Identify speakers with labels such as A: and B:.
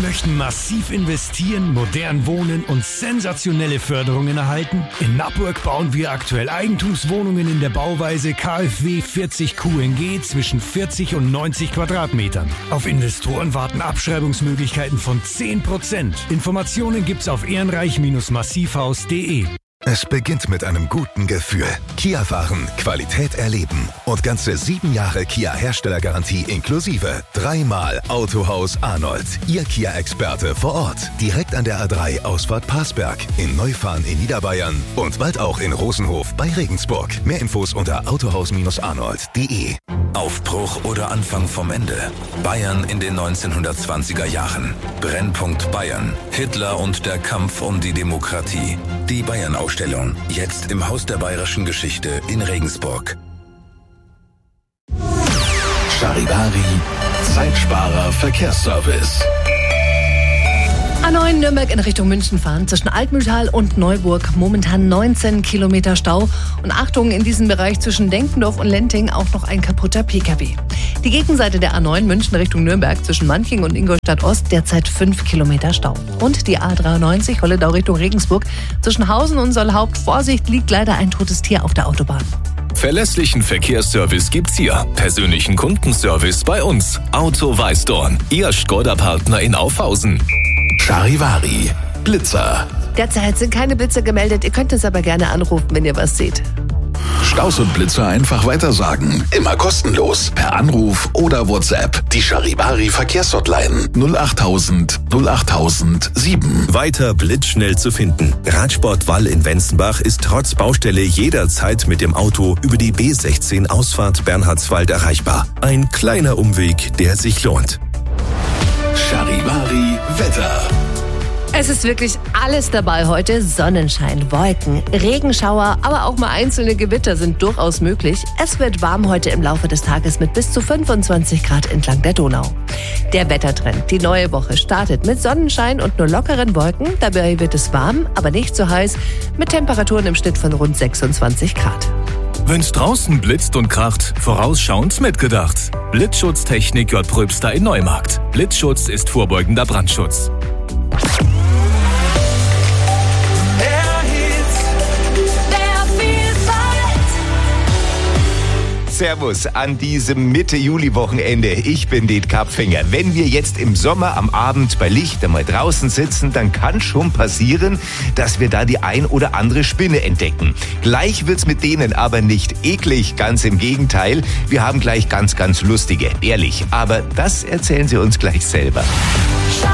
A: möchten massiv investieren, modern wohnen und sensationelle Förderungen erhalten? In Nappburg bauen wir aktuell Eigentumswohnungen in der Bauweise KfW 40 QNG zwischen 40 und 90 Quadratmetern. Auf Investoren warten Abschreibungsmöglichkeiten von 10%. Informationen gibt's auf ehrenreich-massivhaus.de.
B: Es beginnt mit einem guten Gefühl. Kia fahren, Qualität erleben und ganze 7 Jahre Kia-Herstellergarantie inklusive. 3-mal Autohaus Arnold. Ihr Kia-Experte vor Ort. Direkt an der A3 Ausfahrt Parsberg. In Neufahren in Niederbayern. Und bald auch in Rosenhof bei Regensburg. Mehr Infos unter autohaus-arnold.de.
C: Aufbruch oder Anfang vom Ende. Bayern in den 1920er Jahren. Brennpunkt Bayern. Hitler und der Kampf um die Demokratie. Die Bayern-Ausstellung. Jetzt im Haus der bayerischen Geschichte in Regensburg.
D: Charivari, Zeitsparer Verkehrsservice.
E: A9 Nürnberg in Richtung München fahren, zwischen Altmühltal und Neuburg momentan 19 Kilometer Stau. Und Achtung, in diesem Bereich zwischen Denkendorf und Lenting auch noch ein kaputter Pkw. Die Gegenseite der A9 München Richtung Nürnberg zwischen Manching und Ingolstadt Ost derzeit 5 Kilometer Stau. Und die A93 Holledau Richtung Regensburg zwischen Hausen und Sollhaupt. Vorsicht, liegt leider ein totes Tier auf der Autobahn.
D: Verlässlichen Verkehrsservice gibt's hier. Persönlichen Kundenservice bei uns. Auto Weißdorn, Ihr Škoda-Partner in Aufhausen. Charivari, Blitzer.
E: Derzeit sind keine Blitzer gemeldet. Ihr könnt uns aber gerne anrufen, wenn ihr was seht.
D: Staus und Blitzer einfach weitersagen. Immer kostenlos. Per Anruf oder WhatsApp. Die Charivari Verkehrshotline 08000 08007.
C: Weiter blitzschnell zu finden. Radsportwall in Wenzenbach ist trotz Baustelle jederzeit mit dem Auto über die B16 Ausfahrt Bernhardswald erreichbar. Ein kleiner Umweg, der sich lohnt.
D: Charivari Wetter.
E: Es ist wirklich alles dabei heute. Sonnenschein, Wolken, Regenschauer, aber auch mal einzelne Gewitter sind durchaus möglich. Es wird warm heute im Laufe des Tages mit bis zu 25 Grad entlang der Donau. Der Wettertrend. Die neue Woche startet mit Sonnenschein und nur lockeren Wolken. Dabei wird es warm, aber nicht so heiß, mit Temperaturen im Schnitt von rund 26 Grad.
F: Wenn's draußen blitzt und kracht, vorausschauend mitgedacht. Blitzschutztechnik J. Pröbster in Neumarkt. Blitzschutz ist vorbeugender Brandschutz.
G: Servus an diesem Mitte-Juli-Wochenende. Ich bin Det Karpfinger. Wenn wir jetzt im Sommer am Abend bei Licht einmal draußen sitzen, dann kann schon passieren, dass wir da die ein oder andere Spinne entdecken. Gleich wird's mit denen aber nicht eklig, ganz im Gegenteil. Wir haben gleich ganz, ganz lustige, ehrlich. Aber das erzählen sie uns gleich selber.